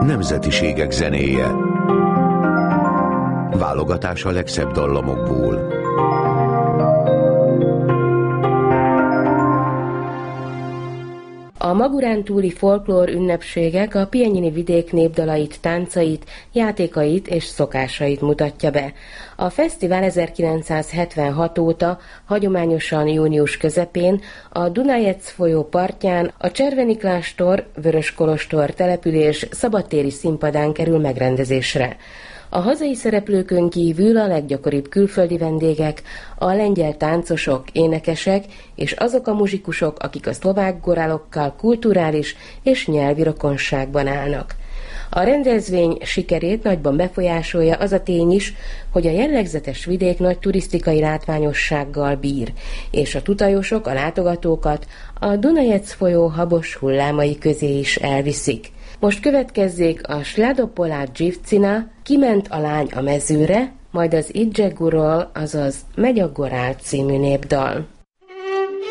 nemzetiségek zenéje. Válogatás a legszebb dallamokból. A Magurán túli folklór ünnepségek a Pienyi vidék népdalait, táncait, játékait és szokásait mutatja be. A fesztivál 1976 óta hagyományosan június közepén a Dunajec folyó partján a Cserveni klásztor, Vöröskolostor település szabadtéri színpadán kerül megrendezésre. A hazai szereplőkön kívül a leggyakoribb külföldi vendégek, a lengyel táncosok, énekesek és azok a muzsikusok, akik a szlovák gorálokkal kulturális és nyelvi rokonságban állnak. A rendezvény sikerét nagyban befolyásolja az a tény is, hogy a jellegzetes vidék nagy turisztikai látványossággal bír, és a tutajosok a látogatókat a Dunajec folyó habos hullámai közé is elviszik. Most következzék a Sládopolát Dzsivcina, Kiment a lány a mezőre, majd az Idzsegurol, azaz Megy a gorál című népdal.